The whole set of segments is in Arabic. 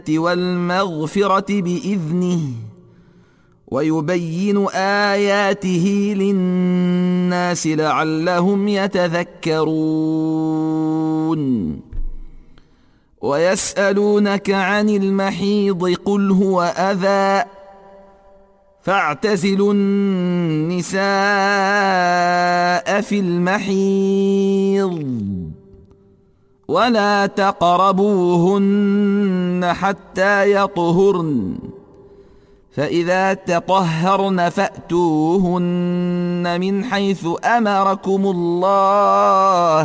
والمغفرة بإذنه ويبين آياته للناس لعلهم يتذكرون. ويسألونك عن المحيض قل هو أذى فاعتزلوا النساء في المحيض ولا تقربوهن حتى يطهرن فإذا تطهرن فأتوهن من حيث أمركم الله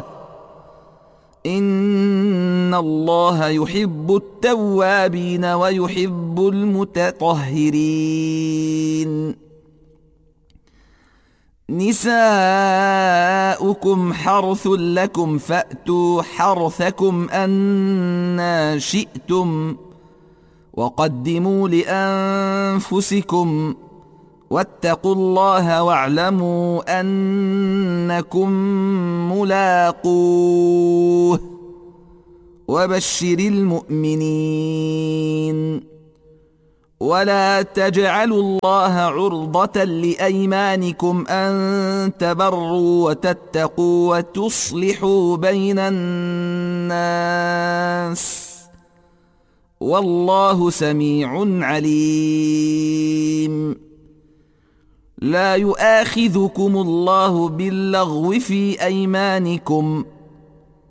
إن الله يحب التوابين ويحب المتطهرين. نساؤكم حرث لكم فأتوا حرثكم أنى شئتم وقدموا لأنفسكم واتقوا الله واعلموا أنكم ملاقوه وبشر المؤمنين. ولا تجعلوا الله عرضة لأيمانكم أن تبروا وتتقوا وتصلحوا بين الناس والله سميع عليم. لا يؤاخذكم الله باللغو في أيمانكم